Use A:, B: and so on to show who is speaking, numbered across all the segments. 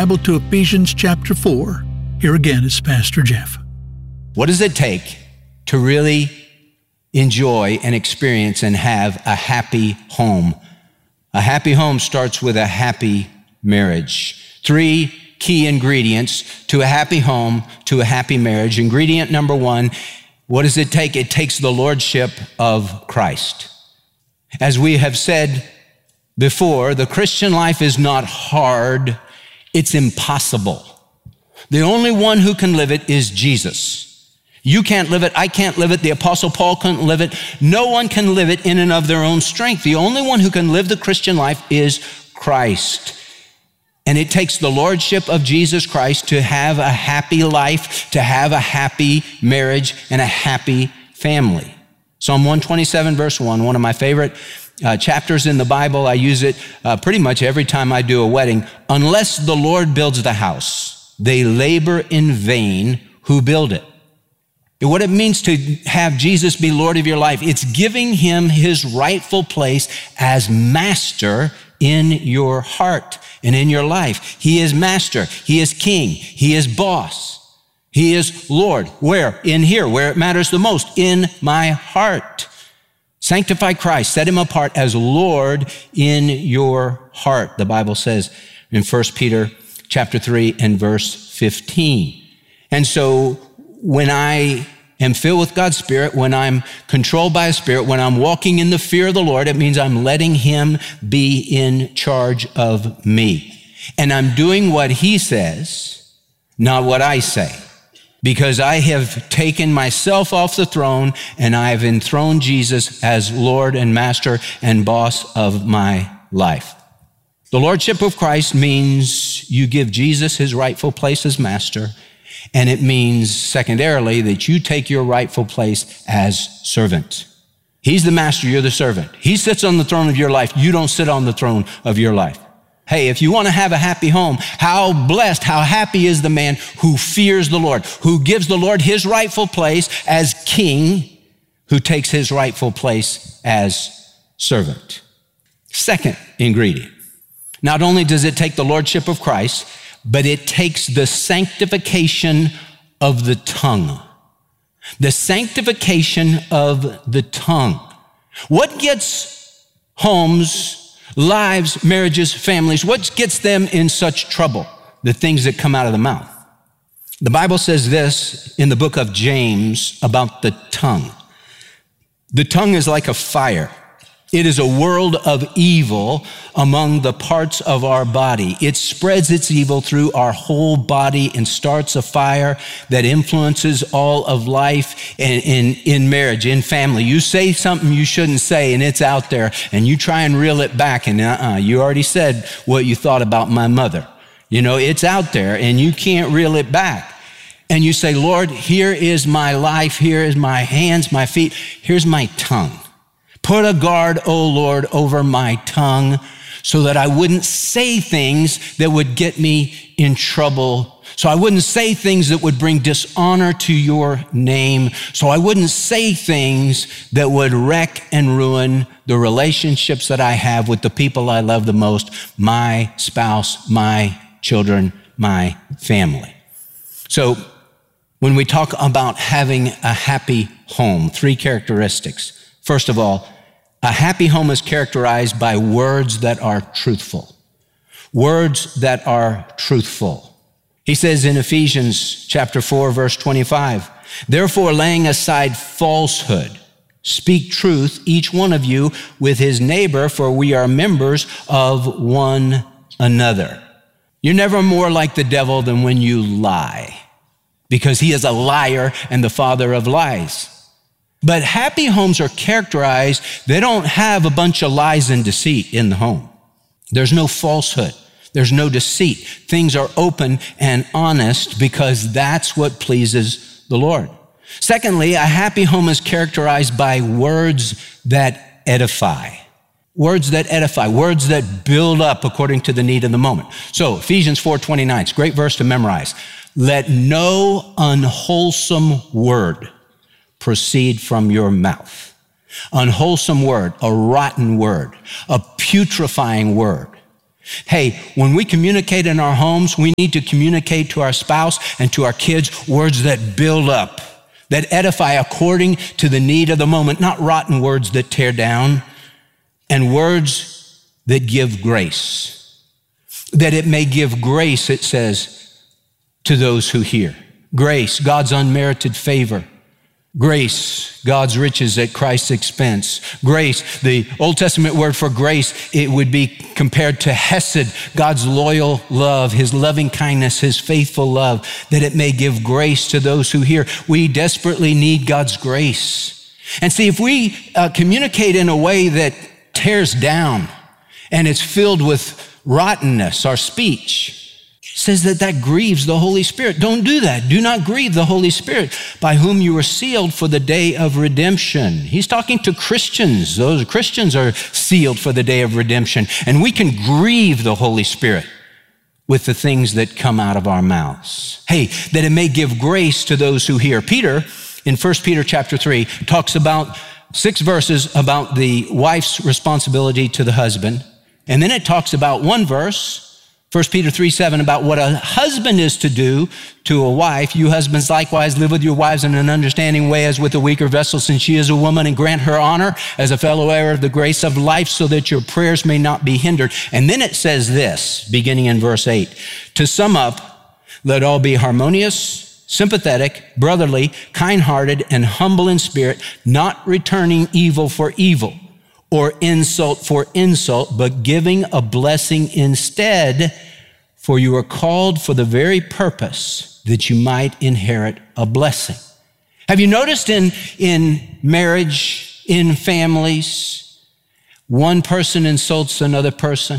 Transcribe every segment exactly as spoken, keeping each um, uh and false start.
A: Bible to Ephesians chapter four. Here again is Pastor Jeff.
B: What does it take to really enjoy and experience and have a happy home? A happy home starts with a happy marriage. Three key ingredients to a happy home, to a happy marriage. Ingredient number one, what does it take? It takes the lordship of Christ. As we have said before, the Christian life is not hard, it's impossible. The only one who can live it is Jesus. You can't live it, I can't live it, the Apostle Paul couldn't live it. No one can live it in and of their own strength. The only one who can live the Christian life is Christ. And it takes the lordship of Jesus Christ to have a happy life, to have a happy marriage, and a happy family. Psalm one twenty-seven, verse one, one of my favorite uh, chapters in the Bible. I use it uh, pretty much every time I do a wedding. Unless the Lord builds the house, they labor in vain who build it. And what it means to have Jesus be Lord of your life, it's giving him his rightful place as master in your heart and in your life. He is master. He is king. He is boss. He is Lord. Where? In here, where it matters the most, in my heart. Sanctify Christ. Set him apart as Lord in your heart. The Bible says in First Peter chapter three and verse fifteen. And so when I am filled with God's Spirit, when I'm controlled by His Spirit, when I'm walking in the fear of the Lord, it means I'm letting Him be in charge of me. And I'm doing what He says, not what I say. Because I have taken myself off the throne and I have enthroned Jesus as Lord and Master and boss of my life. The Lordship of Christ means you give Jesus his rightful place as Master, and it means secondarily that you take your rightful place as servant. He's the master, you're the servant. He sits on the throne of your life, you don't sit on the throne of your life. Hey, if you want to have a happy home, how blessed, how happy is the man who fears the Lord, who gives the Lord his rightful place as king, who takes his rightful place as servant. Second ingredient. Not only does it take the lordship of Christ, but it takes the sanctification of the tongue. The sanctification of the tongue. What gets homes, lives, marriages, families, what gets them in such trouble? The things that come out of the mouth. The Bible says this in the book of James about the tongue. The tongue is like a fire. It is a world of evil among the parts of our body. It spreads its evil through our whole body and starts a fire that influences all of life in, in, in marriage, in family. You say something you shouldn't say and it's out there and you try and reel it back and uh-uh, you already said what you thought about my mother. You know, it's out there and you can't reel it back. And you say, Lord, here is my life. Here is my hands, my feet. Here's my tongue. Put a guard, O Lord, over my tongue so that I wouldn't say things that would get me in trouble. So I wouldn't say things that would bring dishonor to your name. So I wouldn't say things that would wreck and ruin the relationships that I have with the people I love the most, my spouse, my children, my family. So when we talk about having a happy home, three characteristics. First of all, a happy home is characterized by words that are truthful. Words that are truthful. He says in Ephesians chapter four, verse twenty-five, therefore laying aside falsehood, speak truth, each one of you with his neighbor, for we are members of one another. You're never more like the devil than when you lie, because he is a liar and the father of lies. But happy homes are characterized, they don't have a bunch of lies and deceit in the home. There's no falsehood. There's no deceit. Things are open and honest because that's what pleases the Lord. Secondly, a happy home is characterized by words that edify. Words that edify, words that build up according to the need of the moment. So Ephesians four twenty-nine, it's a great verse to memorize. Let no unwholesome word proceed from your mouth. Unwholesome word, a rotten word, a putrefying word. Hey, when we communicate in our homes, we need to communicate to our spouse and to our kids words that build up, that edify according to the need of the moment, not rotten words that tear down, and words that give grace. That it may give grace, it says, to those who hear. Grace, God's unmerited favor. Grace, God's riches at Christ's expense. Grace, the Old Testament word for grace, it would be compared to hesed, God's loyal love, his loving kindness, his faithful love, that it may give grace to those who hear. We desperately need God's grace. And see, if we uh, communicate in a way that tears down and it's filled with rottenness, our speech, says that that grieves the Holy Spirit. Don't do that. Do not grieve the Holy Spirit, by whom you were sealed for the day of redemption. He's talking to Christians. Those Christians are sealed for the day of redemption. And we can grieve the Holy Spirit with the things that come out of our mouths. Hey, that it may give grace to those who hear. Peter, in First Peter chapter three, talks about six verses about the wife's responsibility to the husband. And then it talks about one verse, First Peter three seven, about what a husband is to do to a wife. You husbands likewise live with your wives in an understanding way as with a weaker vessel, since she is a woman, and grant her honor as a fellow heir of the grace of life, so that your prayers may not be hindered. And then it says this, beginning in verse eight, to sum up, let all be harmonious, sympathetic, brotherly, kind-hearted, and humble in spirit, not returning evil for evil, or insult for insult, but giving a blessing instead, for you are called for the very purpose that you might inherit a blessing. Have you noticed in, in marriage, in families, one person insults another person,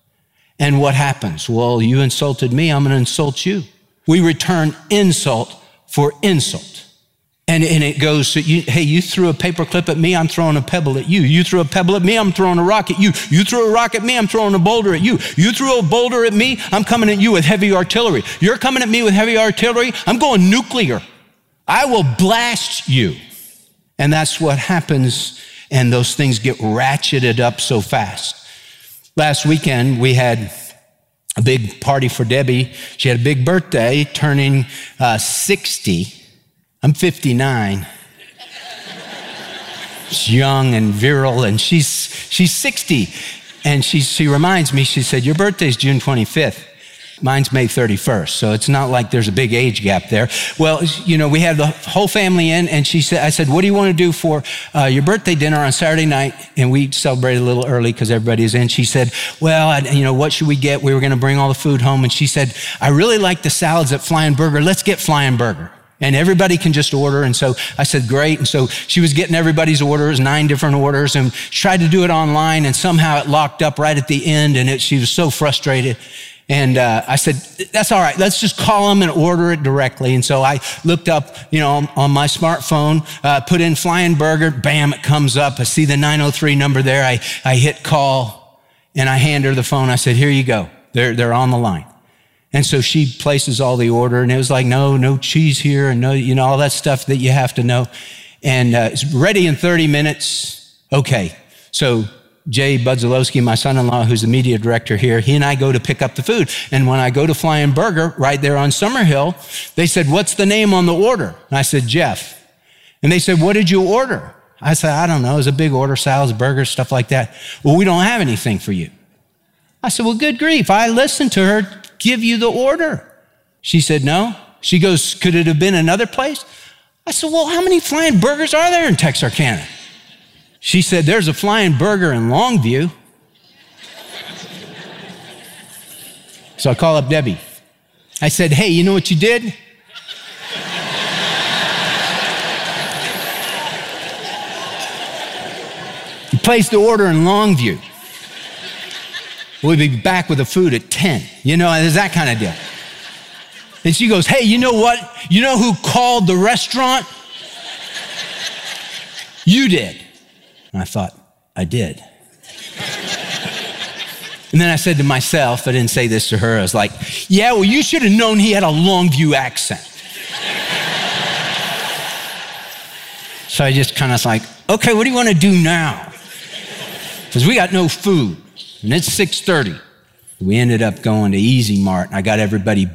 B: and what happens? Well, you insulted me, I'm gonna insult you. We return insult for insult. And, and it goes, so you, hey, you threw a paper clip at me, I'm throwing a pebble at you. You threw a pebble at me, I'm throwing a rock at you. You threw a rock at me, I'm throwing a boulder at you. You threw a boulder at me, I'm coming at you with heavy artillery. You're coming at me with heavy artillery, I'm going nuclear. I will blast you. And that's what happens, and those things get ratcheted up so fast. Last weekend, we had a big party for Debbie. She had a big birthday, turning uh, sixty. I'm fifty-nine. She's young and virile, and she's she's sixty. And she she reminds me, she said, your birthday's June twenty-fifth. Mine's May thirty-first, so it's not like there's a big age gap there. Well, you know, we had the whole family in, and she said, I said, what do you want to do for uh, your birthday dinner on Saturday night? And we celebrated a little early because everybody's in. She said, well, I, you know, what should we get? We were going to bring all the food home. And she said, I really like the salads at Flying Burger. Let's get Flying Burger. And everybody can just order. And so I said, great. And so she was getting everybody's orders, nine different orders, and tried to do it online. And somehow it locked up right at the end. And it, she was so frustrated. And uh, I said, that's all right. Let's just call them and order it directly. And so I looked up, you know, on, on my smartphone, uh, put in Flying Burger. Bam, it comes up. I see the nine oh three number there. I, I hit call, and I hand her the phone. I said, here you go. They're, they're on the line. And so she places all the order, and it was like, no, no cheese here, and no, you know, all that stuff that you have to know. And uh, it's ready in thirty minutes. Okay. So Jay Budzalowski, my son-in-law, who's the media director here, he and I go to pick up the food. And when I go to Flying Burger, right there on Summerhill, they said, what's the name on the order? And I said, Jeff. And they said, what did you order? I said, I don't know. It was a big order, salads, burgers, stuff like that. Well, we don't have anything for you. I said, well, good grief. I listened to her give you the order. She said, no. She goes, could it have been another place? I said, well, how many Flying Burgers are there in Texarkana? She said, there's a Flying Burger in Longview. So I call up Debbie. I said, hey, you know what you did? You placed the order in Longview. We'll be back with the food at ten. You know, there's that kind of deal. And she goes, hey, you know what? You know who called the restaurant? You did. And I thought, I did. And then I said to myself, I didn't say this to her, I was like, yeah, well, you should have known he had a Longview accent. So I just kind of like, okay, what do you want to do now? Because we got no food. And it's six thirty. We ended up going to Easy Mart, and I got everybody